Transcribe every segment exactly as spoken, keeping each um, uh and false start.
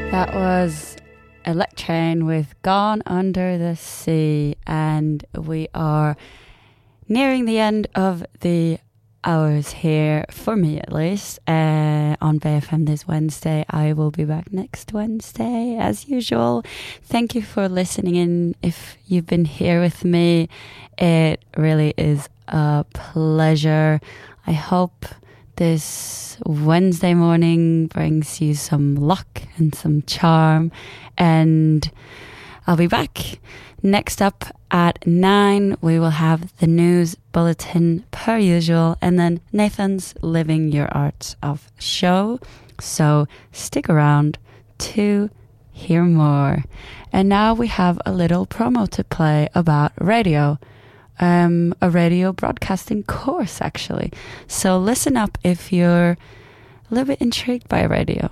That was Electrain with Gone Under the Sea, and we are nearing the end of the hours here, for me at least, uh, on B F M this Wednesday. I will be back next Wednesday as usual. Thank you for listening in. If you've been here with me, it really is a pleasure. I hope this Wednesday morning brings you some luck and some charm, and I'll be back. Next up at nine, we will have the news bulletin per usual, and then Nathan's Living Your Art of show. So stick around to hear more. And now we have a little promo to play about radio. Um, a radio broadcasting course, actually. So listen up if you're a little bit intrigued by radio.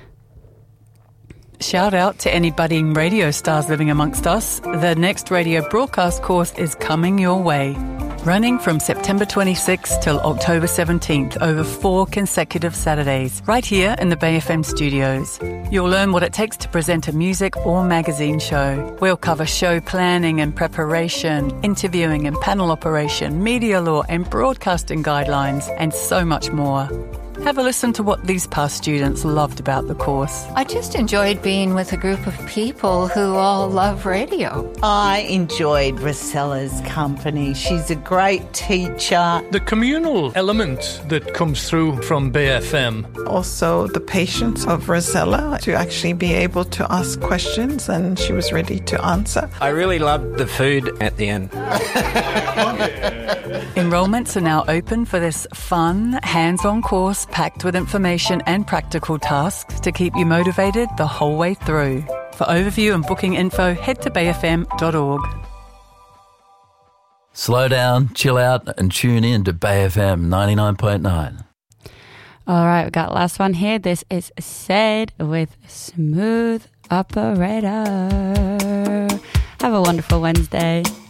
Shout out to any budding radio stars living amongst us. The next radio broadcast course is coming your way. Running from September twenty-sixth till October seventeenth over four consecutive Saturdays, right here in the Bay F M studios. You'll learn what it takes to present a music or magazine show. We'll cover show planning and preparation, interviewing and panel operation, media law and broadcasting guidelines, and so much more. Have a listen to what these past students loved about the course. I just enjoyed being with a group of people who all love radio. I enjoyed Rosella's company. She's a great teacher. The communal element that comes through from Bay F M. Also the patience of Rosella to actually be able to ask questions, and she was ready to answer. I really loved the food at the end. Enrollments are now open for this fun, hands-on course packed with information and practical tasks to keep you motivated the whole way through. For overview and booking info, head to bay f m dot org. Slow down, chill out, and tune in to Bay F M ninety-nine point nine. All right, we got last one here. This is Said with Smooth Operator. Have a wonderful Wednesday.